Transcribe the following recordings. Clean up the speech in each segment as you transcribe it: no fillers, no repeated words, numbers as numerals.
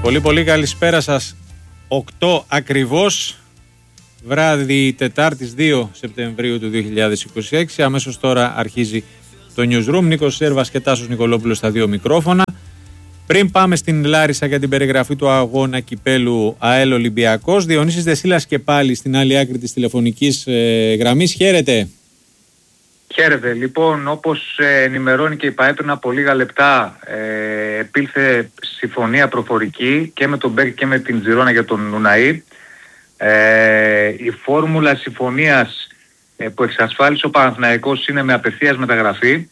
Πολύ καλησπέρα σας. 8 ακριβώς, βράδυ Τετάρτης 2 Σεπτεμβρίου του 2026. Αμέσως τώρα αρχίζει το Newsroom. Νίκος Σέρβας και Τάσος Νικολόπουλος στα δύο μικρόφωνα. Πριν πάμε στην Λάρισα για την περιγραφή του αγώνα κυπέλου ΑΕΛ Ολυμπιακός, Διονύσης Δεσίλας και πάλι στην άλλη άκρη της τηλεφωνικής γραμμής. Χαίρετε. Χαίρετε. Λοιπόν, όπως ενημερώνει και η ΠΑΕ πριν από λίγα λεπτά, επήλθε συμφωνία προφορική και με τον Μπέκ και με την Τζιρόνα για τον Νουναή. Η φόρμουλα συμφωνίας που εξασφάλισε ο Παναθηναϊκός είναι με απευθείας μεταγραφή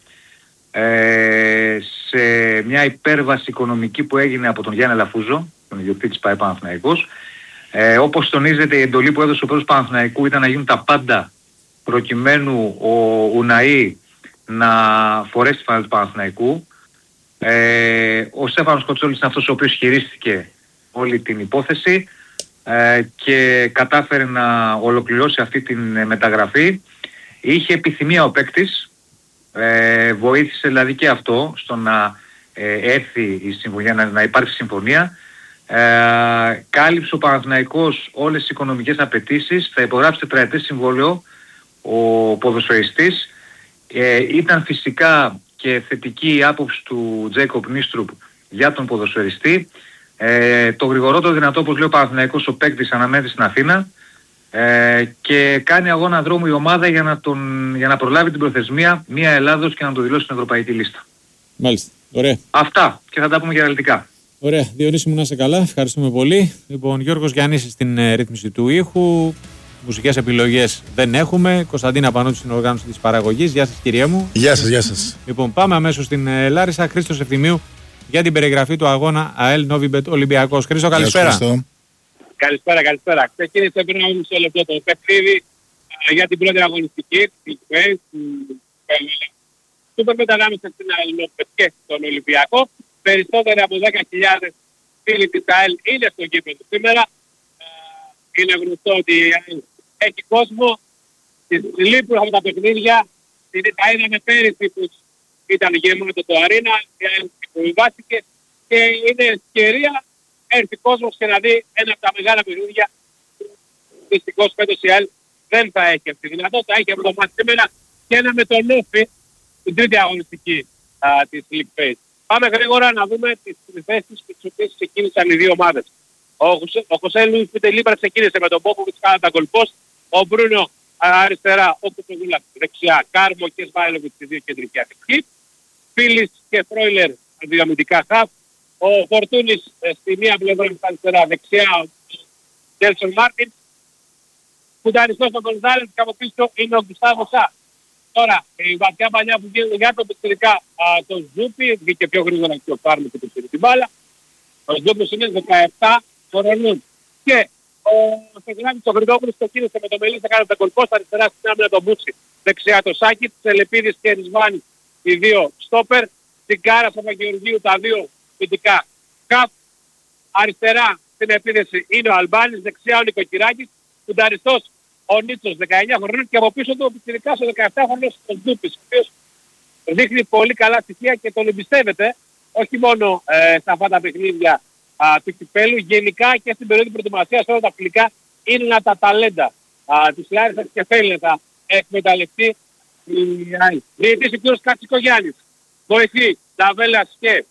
σε μια υπέρβαση οικονομική που έγινε από τον Γιάννη Λαφούζο, τον ιδιοκτήτη της ΠΑΕ Παναθηναϊκός. Όπως τονίζεται, η εντολή που έδωσε ο πρόεδρος Παναθηναϊκού ήταν να γίνουν τα πάντα προκειμένου ο Ουναή να φορέσει τη φανέλα του Παναθηναϊκού. Ο Στέφανος Κοτσόλης είναι αυτός ο οποίος χειρίστηκε όλη την υπόθεση και κατάφερε να ολοκληρώσει αυτή την μεταγραφή. Είχε επιθυμία ο παίκτης, βοήθησε δηλαδή και αυτό στο να έρθει η συμφωνία, να υπάρξει συμφωνία. Κάλυψε ο Παναθηναϊκός όλες τις οικονομικές απαιτήσεις, θα υπογράψει τετραετές συμβόλαιο ο ποδοσφαιριστής. Ήταν φυσικά και θετική η άποψη του Τζέικοπ Νίστρουπ για τον ποδοσφαιριστή. Το γρηγορότερο δυνατό, όπως λέει ο Παναθηναϊκός, ο παίκτης αναμένεται στην Αθήνα και κάνει αγώνα δρόμου η ομάδα για να προλάβει την προθεσμία μία Ελλάδος και να το δηλώσει στην ευρωπαϊκή λίστα. Μάλιστα. Ωραία. Αυτά και θα τα πούμε και αναλυτικά. Ωραία. Διονύση μου, να είσαι καλά. Ευχαριστούμε πολύ. Λοιπόν, Γιώργος Γιαννίσης στην ρύθμιση του ήχου. Μουσικές επιλογές δεν έχουμε. Κωνσταντίνα Πανούτη στην οργάνωση της παραγωγής. Γεια σας, κυρία μου. Γεια σας, γεια σας. Λοιπόν, πάμε αμέσως στην Λάρισα. Χρήστος Ευθυμίου για την περιγραφή του αγώνα ΑΕΛ Νόβιμπετ Ολυμπιακός. Χρήστο, καλησπέρα. Καλησπέρα. Ξεκίνησε πριν από μισό λεπτό το παιχνίδι για την πρώτη αγωνιστική. Σούπερ μετανάμεσα στην ΑΕΛ Νόβιμπετ και στον Ολυμπιακό. Περισσότεροι από 10.000 φίλοι της ΑΕΛ είναι στο γήπεδο σήμερα. Είναι γνωστό ότι έχει κόσμο, τις λείπουν από τα παιχνίδια, τα είδαμε πέρυσι που ήταν γεμάτο το αρίνα, που βάστηκε και είναι ευκαιρία έρθει κόσμος και να δει ένα από τα μεγάλα παιχνίδια. Δυστυχώς φέτος η ΑΕΛ δεν θα έχει αυτή τη δυνατότητα, έχει από το μάτι σήμερα και ένα με τον Όφη, την τρίτη αγωνιστική της League Phase. Πάμε γρήγορα να δούμε τις θέσεις που τις οποίες ξεκίνησαν οι δύο ομάδες. Ο Χωσέ Λουίς Πιτελίπρα ξεκίνησε με τον Μπόκοβιτς κατά τα γκολπόστ. Ο Μπρούνο αριστερά, ο Κουτσογούλας δεξιά, Κάρμο και Σβάιλοβιτς οι δύο κεντρικοί ατυχοί. Φίλης και Φρόιλερ διαμυντικά χαφ. Ο Φορτούνης στη μία πλευρά αριστερά, δεξιά ο Ντέλσον Μάρτιν. Κουνταριστός ο Γκονζάλες και από πίσω είναι ο Γκουστάβο Σα. Τώρα η βαθιά παλιά που γίνεται για το πιτσιρικά το Ζούπι, βγήκε πιο γρήγορα και ο Κάρμο και το την μπάλα. Ο Ζούπις είναι 17 χρονών. Και ο Σεγλάνης ο Γρηγόπουλος ξεκίνησε με το Μελίσσα, κάνει τα κολπός αριστερά στην άμυνα τον Μπούτσι. Δεξιά το Σάκη, Τσελεπίδης και Ρισβάνη οι δύο στόπερ. Τσιγκάρας Παπαγεωργίου τα δύο φυτικά καφ. Αριστερά στην επίδεση είναι ο Αλμπάνης, δεξιά ο Νικοκυράκης. Κουνταριστός ο Νίτσος 19 χρονών και από πίσω του ο Πιτσιρικάς ο 17 χρονών ο Ζούπις, ο οποίος δείχνει πολύ καλά στοιχεία και τον εμπιστεύεται όχι μόνο σε αυτά τα παιχνίδια του κυπέλου, γενικά και στην περίοδο προετοιμασίας όλα τα φιλικά είναι ένα τα ταλέντα της Λάρισσας και θέλει να τα εκμεταλλευτεί η ΑΕΛ. Διαιτής ο κ. Κατσικογιάννης, βοηθή Νταβέλας και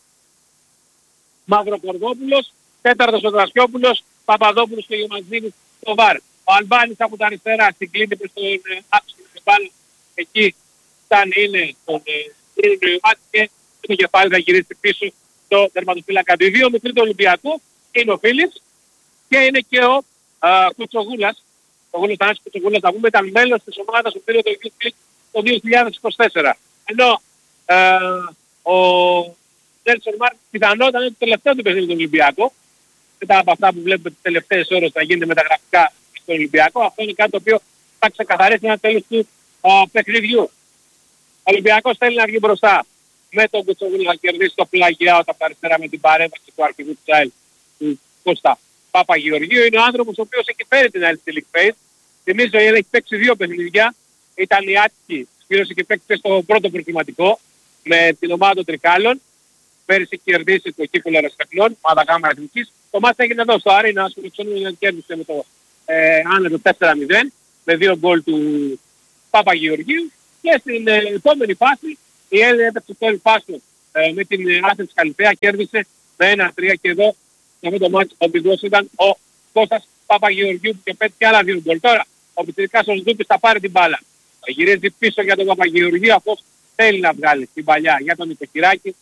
Μαυροκορδόπουλος, τέταρτος ο Δρασιόπουλος, Παπαδόπουλος και Γεμαζίνης στο ΒΑΡ. Ο Αλμπάνης από τα αριστερά στην κλίνη προς τον άξονα και πάλι εκεί είναι τον και το κεφάλι θα γυρίσει πίσω στο τερματοφύλακα του. Οι δύο μικροί του Ολυμπιακού είναι ο Φίλης και είναι και ο Κουτσογούλας. Ο Θανάσης Κουτσογούλας, θα πούμε, ήταν μέλος της ομάδας που πήρε το 2024. Ενώ ο Ντέλσον Μάρτιν πιθανότατα είναι το τελευταίο του παιχνίδι του Ολυμπιακού. Μετά από αυτά που βλέπουμε τις τελευταίες ώρες θα γίνεται μεταγραφικά στον Ολυμπιακό. Αυτό είναι κάτι το οποίο θα ξεκαθαρίσει ένα τέλος του παιχνιδιού. Ο Ολυμπιακός θέλει να βγει μπροστά με τον Κουτσογούλη να κερδίσει το πλάγια από τα αριστερά με την παρέμβαση του αρχηγού της ΑΕΛ του Κώστα Παπαγεωργίου. Είναι ο άνθρωπος ο οποίος έχει φέρει την ΑΕΛ στη League Phase. Θυμίζω ότι έχει παίξει δύο παιχνίδια. Ήταν η άτυχη, πλήρωσε και παίξει στο πρώτο προκριματικό με την ομάδα των Τρικάλων. πέρυσι κερδίσει το κύπελλο Ερασιτεχνών, ομάδα Γάμα Εθνικής. Το μάτς έγινε εδώ στο Αρίνα, στο Λουξεμβούργο, κέρδισε με το άνετο 4-0 με 2 γκολ του Παπαγεωργίου. Και στην επόμενη φάση η Έλληνα έπαιξε στο Ελφάσιο με την Άθενη Καλυθέα, κέρδισε με 1-3 και εδώ σε αυτό το μάτς ο οδηγός ήταν ο Κώστας Παπαγεωργίου και πέτυχε άλλα 2 γκολ. Τώρα ο πιτσιρικάς ο Σδούπης θα πάρει την μπάλα. Γυρίζει πίσω για τον Παπαγεωργίου, αυτός θέλει να βγάλει την παλιά για τον Νικοκυράκη.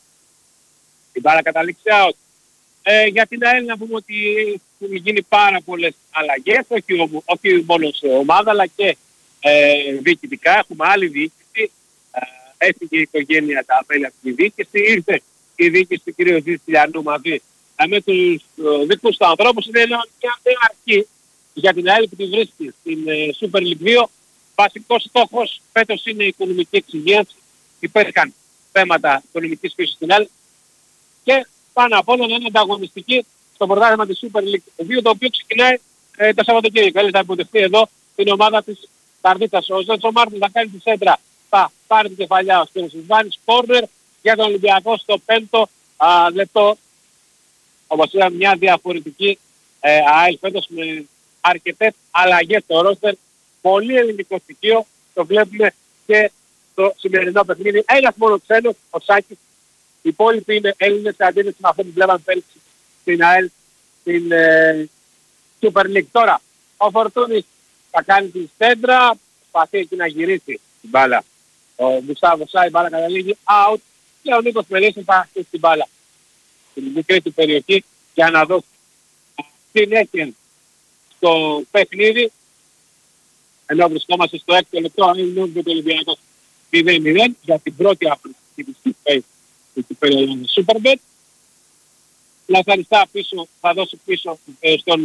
Την μπάλα καταλήξει out. Για την ΑΕΛ να πούμε ότι έχουν γίνει πάρα πολλές αλλαγές, όχι μόνο σε ομάδα αλλά και διοικητικά. Έχουμε άλλη διοίκηση. Έφυγε η οικογένεια τα μέλη από τη διοίκηση. Ήρθε η διοίκηση του κ. Ζησιλιανού μαζί με τους δικούς του ανθρώπους. Είναι μια νέα αρχή για την ΑΕΛ που τη βρίσκει στην Super League 2. Βασικός στόχος φέτος είναι η οικονομική εξυγίανση. Υπήρχαν θέματα οικονομικής φύσης στην ΑΕΛ και πάνω απ' όλα να είναι ανταγωνιστική στο πρωτάθλημα της Super League 2, το οποίο ξεκινάει το Σαββατοκύριακο. Θέλει να υποδεχθεί εδώ την ομάδα της Καρδίτσας. Ο Ζέτσο Μάρτιν θα κάνει τη σέντρα, θα πάρει την κεφαλιά ο Σπύρος Ισβάνης, κόρνερ για τον Ολυμπιακό στο 5ο λεπτό. Όπως είδαμε μια διαφορετική ΑΕΛ φέτος με αρκετές αλλαγές στο ρόστερ. Πολύ ελληνικό στοιχείο, το βλέπουμε και στο σημερινό παιχνίδι. Ένας μόνο ξένος, ο Σάκης. Οι υπόλοιποι είναι Έλληνες σε αντίθεση με αυτό που βλέπαμε πέρυσι στην ΑΕΛ, στην Super League. Τώρα, ο Φορτούνης θα κάνει την στέντρα, προσπαθεί εκεί να γυρίσει την μπάλα. Ο Γκουστάβο Σάι, η μπάλα καταλήγει out και ο Νίκος Μελίσσης θα αφήσει την μπάλα στην μικρή του περιοχή για να δώσει συνέχεια στο παιχνίδι. Ενώ βρισκόμαστε στο 6ο λεπτό, είναι το Ολυμπιακός 0-0 για την πρώτη απολυτική της Superbet. Λαθαριστά πίσω, θα δώσει πίσω στον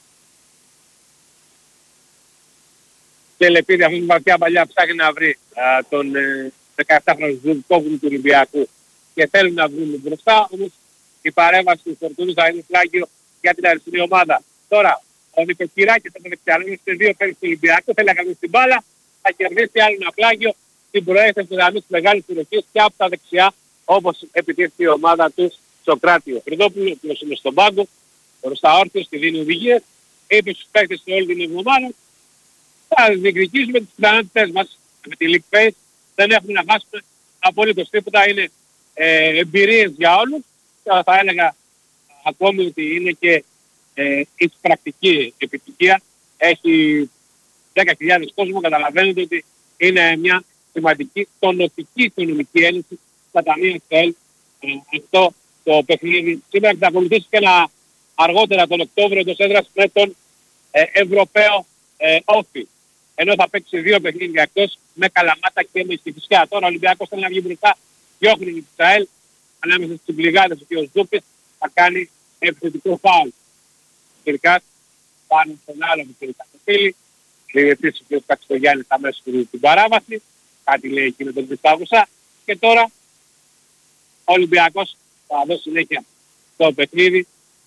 Τελεπίδη, αυτή την βαθιά παλιά ψάχνει να βρει τον 17χρονο Ζουρκόβουλου του Ολυμπιακού και θέλουν να βρουν μπροστά, όμως η παρέμβαση του Φορτούνου θα είναι φλάγιο για την αριστερή ομάδα. Τώρα ο Νικοκυράκης θα τον εξαλύνει σε 2 παίκτες του Ολυμπιακού, θέλει να κάνει την μπάλα, θα κερδίσει άλλο ένα φλάγιο στην προέκταση γραμμής της μεγάλης περιοχής και από τα δεξιά, όπως επιτύχει η ομάδα του Σοκράτιο. Φρυδόπουλο, που είναι στον πάγκο, μπροστά όρθιος, τη δίνει οδηγίες, είπε στους παίκτες όλη την εβδομάδα, θα διεκδικήσουμε τις πιθανότητες μας με τη League Face, δεν έχουμε να χάσουμε απολύτως τίποτα, είναι εμπειρίες για όλους και θα έλεγα ακόμη ότι είναι και η πρακτική επιτυχία. Έχει 10.000 κόσμο, καταλαβαίνετε ότι είναι μια σημαντική τονωτική οικονομική ένωση στα ταμεία ΕΛ. Αυτό το παιχνίδι σήμερα θα ακολουθήσει και ένα αργότερα τον Οκτώβριο εντός έδρας με τον Ευρωπαίο Όφη. Ενώ θα παίξει 2 παιχνίδια εκτός με Καλαμάτα και με Κηφισιά. Τώρα ο Ολυμπιακός θέλει να βγει μπροστά, διώχνει την ΑΕΛ ανάμεσα στις πληγάδες και ο Ζούπης θα κάνει επιθετικό φάουλ. Τελικά πάνω στον άλλο που θέλει το φίλι. Διευθύνσει ο κ. Κατσογιάννης αμέσως την παράβαση. Κάτι λέει εκείνο τον Πιστάγουσα. Και τώρα ο Ολυμπιακός θα δώσει συνέχεια στο παιχνίδι.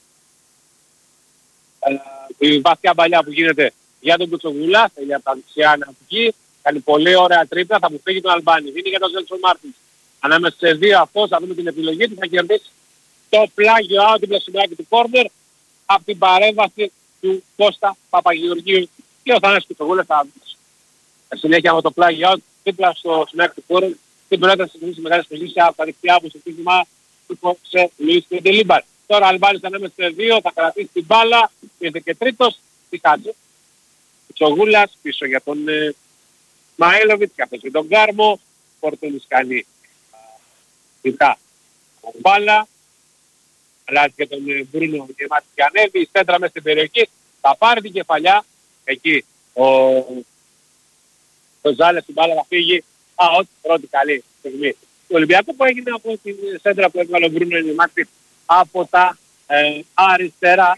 Η βαθιά παλιά που γίνεται για τον Κουτσογουλά, θέλει από τα δεξιά να βγει. Κάνει πολύ ωραία τρίπλα, θα μου φύγει τον Αλμπάνη. Δίνει για τον Ζέλσον Μάρτινς. Ανάμεσα σε 2 αυτός θα δούμε την επιλογή του, θα κερδίσει το πλάγιο out, την πλασιμάκι του κόρνερ από την παρέμβαση του Κώστα Παπαγεωργίου και ο Θανάσης Κουτσογούλας θα συνέχεια με το πλάγιο out δίπλα στο σημείο του κόρνερ την πρόταση της μεγάλης position από τα δεξιά που στο σύστημα του σε Λουίς Πεντελίμπαρ. Τώρα Αλμπάνης ανάμεσα σε 2 θα κρατήσει την μπάλα, είναι και τρίτος, τι κάτσε. Κουτσογούλας πίσω για τον Μαέλοβιτς, καθώς και τον Γκάρμο, Φορτούνης κάνει δικά μπάλα, αλλάζει και τον Μπρούνο γεμάτη και ανέβει, η στέντρα μέσα στην περιοχή, θα πάρει την κεφαλιά, εκεί ο Ζάλες την μπάλα θα φύγει, out, πρώτη καλή στιγμή. Το Ολυμπιακό που έγινε από την στέντρα που έβγαλε ο Μπρούνο γεμάτη από τα αριστερά.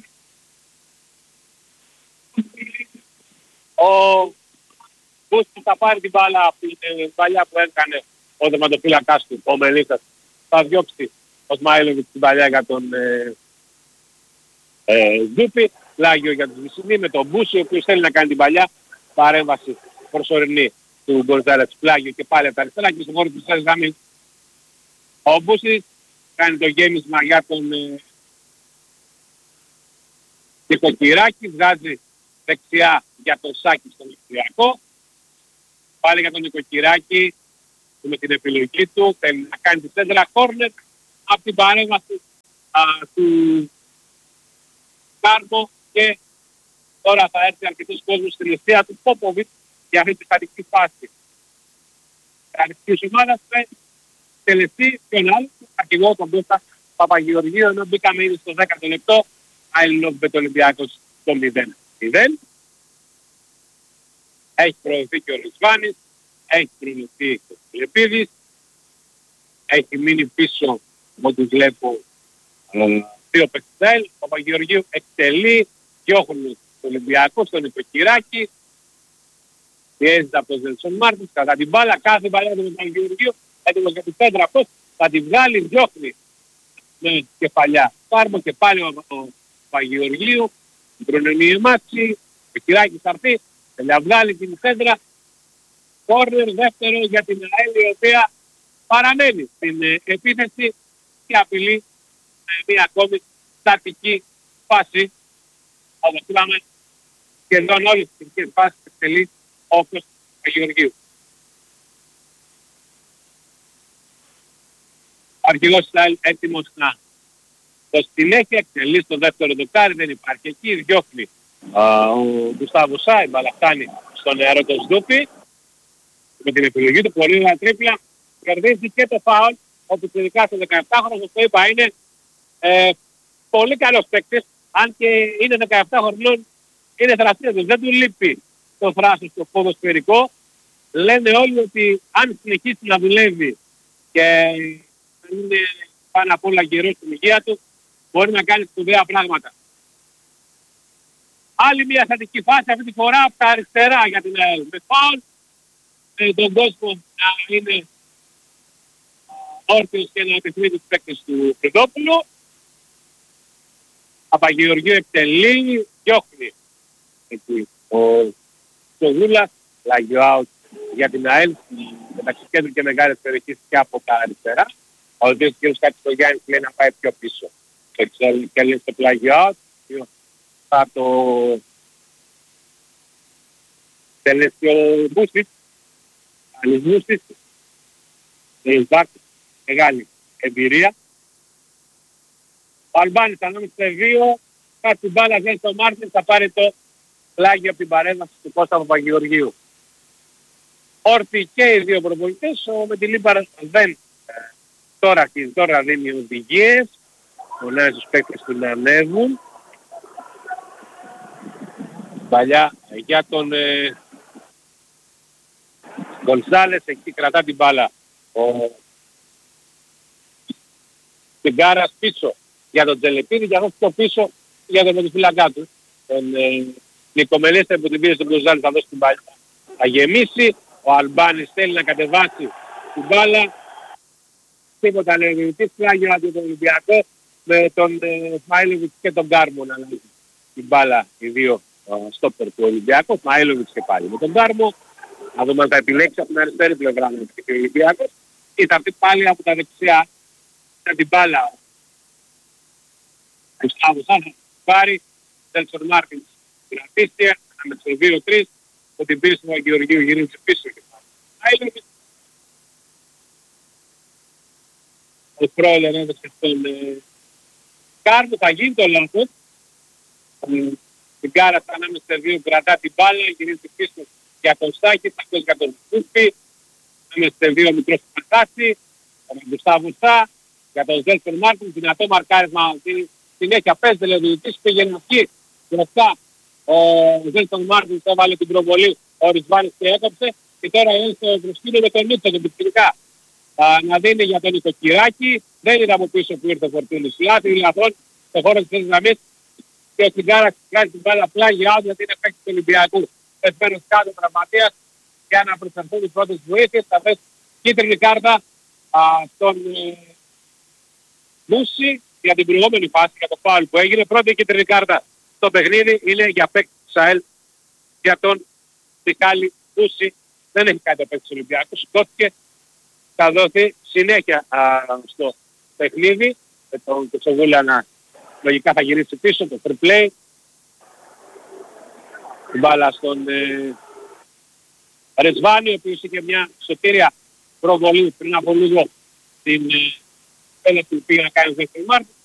Ο Μπούσκι θα πάρει την μπάλα από την παλιά που έκανε ο τερματοφύλακας του, ο Μελίσσας. Θα διώξει ο Σμαήλοβιτς την παλιά για τον Ζούπη. Πλάγιο για τον Βυσσινή με τον Μπούση, ο οποίος θέλει να κάνει την παλιά παρέμβαση προσωρινή του Γκορτζάρας. Πλάγιο και πάλι από τα αριστερά και στον χώρο της γραμμής. Ο Μπούσης κάνει το γέμισμα για τον Νικοκυράκη, βγάζει δεξιά για τον Σάκη στον Ολυμπιακό. Πάλι για τον Νικοκυράκη με την επιλογή του θέλει να κάνει τη σέντρα κόρνερ από την παρέμβαση του Κάρμο, και τώρα θα έρθει αρκετός κόσμος στην αιστεία του Πόποβιτ για αυτή τη στατική φάση. Αριθμής ομάδας με τελεστή ποιον άλλο, αρχηγό τον Κώστα Παπαγεωργίου, ενώ μπήκαμε ήδη στο 10ο λεπτό, Άιλινοφ με το Ολυμπιακός στο 0-0. Έχει προωθεί και ο Ρισβάνης, έχει προωθεί ο Λεπίδης, έχει μείνει πίσω από ό,τι βλέπω δύο παιχτές. Ο Παπαγεωργίου εκτελεί, διώχνει το Ολυμπιακό στον Νικοκυράκη, πιέζεται από τον Ζέλσον Μάρτινς κατά την μπάλα, κάθε μπάλα του Παπαγεωργίου, έτοιμος για την πέντρα πώς θα τη βγάλει, διώχνει με κεφαλιά Κάρμο και πάλι ο Παπαγεωργίου, την προνομία Εμάξη, ο Κυράκης θα έρθει, θα βγάλει την πέντρα, κόρνερ δεύτερο για την ΑΕΛ, η οποία παραμένει στην επίθεση και απειλεί με μια ακόμη στατική φάση. Όπως είπαμε, σχεδόν όλες τις στατικές φάσεις εκτελεί ο Κώστας Παπαγεωργίου. Ο αρχηγός της ΑΕΛ έτοιμος να το συνέχεια εκτελεί στο δεύτερο δοκάρι, δεν υπάρχει εκεί, διώχνει ο Γκουστάβο Σάι, αλλά φτάνει στον νεαρό το Σδούπι με την επιλογή του, πολύ ωραία τρίπλα, κερδίζει και το φάουλ, όπου τελικά στο 17χρονο, το είπα, είναι πολύ καλός παίκτης, αν και είναι 17 χρονών, είναι δραστήριος, δεν του λείπει το θράσος στο ποδοσφαιρικό. Λένε όλοι ότι αν συνεχίσει να δουλεύει και είναι πάνω απ' όλα γερός στην υγεία του, μπορεί να κάνει σπουδαία πράγματα. Άλλη μια θετική φάση, αυτή τη φορά από τα αριστερά για την ΑΕΛ. Με φάουλ, τον κόσμο να είναι όρθιος και να επιθυμεί τους παίκτες του Φρυδόπουλου. Παπαγεωργίου εκτελεί, διώχνει εκεί ο Σογούλας, λάγιο out για την ΑΕΛ, μεταξύ κέντρου και μεγάλης περιοχής και από τα αριστερά. Ο οποίος κ. Κατσικογιάννης λέει να πάει πιο πίσω. Και λέει στο πλάγιο out, θα το τελέσει ο Μπούσιτς, άλλος Μπούσιτς, υπάρχει μεγάλη εμπειρία. Ο Αλμπάνης ανάμεσα σε δύο, κάτι την μπάλα δεν στο Μάρτιν, θα πάρει το πλάγιο από την παρέμβαση του Κώστα Παπαγεωργίου. Όρθιοι και οι δύο προπονητές, με τη Λίμπαρα δεν τώρα δίνει οδηγίες, φωνάζει τους παίκτες του να ανέβουν. Παλιά για τον Γκονσάλες, εκεί κρατά την μπάλα ο Τιγκάρας πίσω για τον Τζελεπίδη και αυτό πιο πίσω για τον ποδοφυλακά του. Τον Νικομελέστα που την πήρε στον Γκονσάλες θα δώσει την μπάλα. Θα γεμίσει, ο Αλμπάνης θέλει να κατεβάσει την μπάλα. Τίποτα λέει ο διαιτητής, πλάγιο από τον Ολυμπιακό με τον Σμάιλοβιτς και τον Κάρμο να λάβει την μπάλα οι δύο στόπερ του Ολυμπιακού. Σμάιλοβιτς και πάλι με τον Κάρμο. Να δούμε αν θα επιλέξει από την αριστερή πλευρά με τον Ολυμπιακό ή θα έρθει πάλι από τα δεξιά με την μπάλα. Γκουστάβος θα πάρει, Ζέλσον Μάρτινς κρατήσει, με τους 2-3, που την πήρε στον Γεωργίου γυρίζει πίσω και πάλι. Ο Πρόλερ έδωσε στον Κάρμο, θα γίνει το λάθος. Την κάρα ανάμεσα σε δύο, κρατά την μπάλα, γυρίζει πίσω για τον Σάκη, αυτός για τον Κούπη, ανάμεσα σε δύο μικρός πατάσι, τον Γκουστάβο Σά, για τον Ζέλσον Μάρτιν, δυνατό μαρκάρισμα, συνέχεια παίζεται, λέει ο διαιτητής, πήγαινε εκεί, μπροστά, ο Ζέλσον Μάρτιν έβαλε την προβολή, ο Ρισβάνης και έκοψε, και τώρα είναι στο προσκήνιο με τον Μίτσο, τον πιτσιρικά. Να δίνει για τον Νικοκυράκη, δεν είναι από πίσω που ήρθε ο Φορτούνης. Λάθη λαθών στο χώρο της θέσης γραμμής και ο Τσιγκάρας κάνει την μπάλα πλάγια out γιατί είναι παίκτης του Ολυμπιακού. Πεσμένος κάτω τραυματίας για να προσφερθούν οι πρώτες βοήθειες. Θα θες κίτρινη κάρτα στον Μούση για την προηγούμενη φάση, για το φάουλ που έγινε. Πρώτη κίτρινη κάρτα στο παιχνίδι είναι για παίκτη του ΑΕΛ, για τον Μικάλη Μούση. Δεν έχει κάνει το παίκτη του Ολυμπιακού, σηκώθηκε. Θα δοθεί συνέχεια στο παιχνίδι, με τον Κοτσοβούλα να λογικά θα γυρίσει πίσω, το free play. Την μπάλα στον Ρεσβάνη, ο οποίος είχε μια σωτήρια προβολή πριν από λίγο την πέναλτι που πήγε να κάνει ο δεύτερο Μάρτιν.